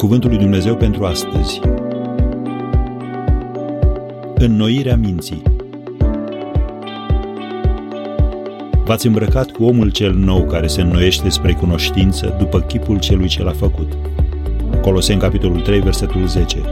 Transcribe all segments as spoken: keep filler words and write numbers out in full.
Cuvântul lui Dumnezeu pentru astăzi. Înnoirea minții. V-ați îmbrăcat cu omul cel nou care se înnoiește spre cunoștință după chipul celui ce l-a făcut. Coloseni, capitolul trei, versetul zece.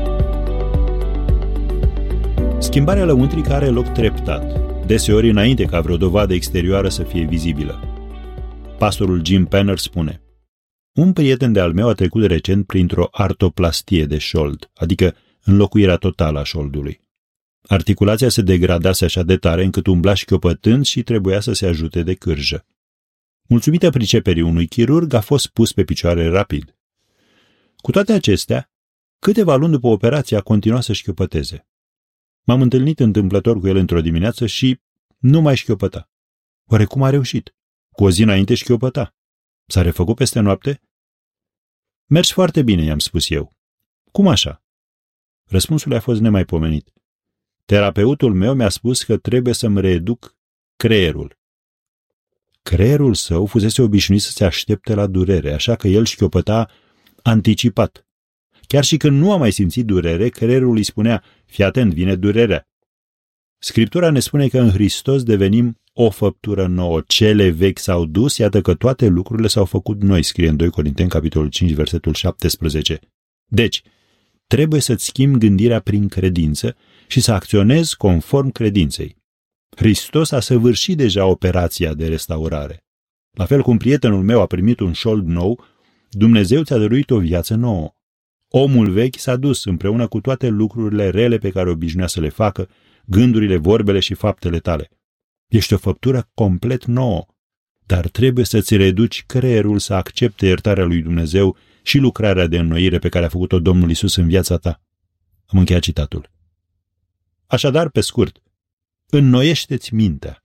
Schimbarea lăuntrică are loc treptat, deseori înainte ca vreo dovadă exterioară să fie vizibilă. Pastorul Jim Penner spune: un prieten de-al meu a trecut recent printr-o artoplastie de șold, adică înlocuirea totală a șoldului. Articulația se degradase așa de tare încât umbla șchiopătând și trebuia să se ajute de cârjă. Mulțumită priceperii unui chirurg, a fost pus pe picioare rapid. Cu toate acestea, câteva luni după operație a continuat să șchiopăteze. M-am întâlnit întâmplător cu el într-o dimineață și nu mai șchiopăta. Oare cum a reușit? Cu o zi înainte șchiopăta. S-a refăcut peste noapte? Mergi foarte bine, i-am spus eu. Cum așa? Răspunsul a fost nemaipomenit. Terapeutul meu mi-a spus că trebuie să-mi reeduc creierul. Creierul său fusese obișnuit să se aștepte la durere, așa că el șchiopăta anticipat. Chiar și când nu a mai simțit durere, creierul îi spunea: fii atent, vine durerea. Scriptura ne spune că în Hristos devenim o făptură nouă. Cele vechi s-au dus, iată că toate lucrurile s-au făcut noi, scrie în doi Corinteni, capitolul cinci, versetul șaptesprezece. Deci, trebuie să-ți schimbi gândirea prin credință și să acționezi conform credinței. Hristos a săvârșit deja operația de restaurare. La fel cum prietenul meu a primit un șold nou, Dumnezeu ți-a dăruit o viață nouă. Omul vechi s-a dus împreună cu toate lucrurile rele pe care obișnuia să le facă, gândurile, vorbele și faptele tale. Ești o făptură complet nouă, dar trebuie să-ți reduci creierul să accepte iertarea lui Dumnezeu și lucrarea de înnoire pe care a făcut-o Domnul Iisus în viața ta. Am încheiat citatul. Așadar, pe scurt, înnoiește-ți mintea.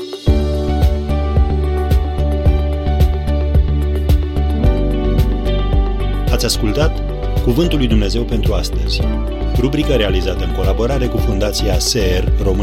Ați ascultat Cuvântul lui Dumnezeu pentru astăzi, rubrică realizată în colaborare cu Fundația S E R România.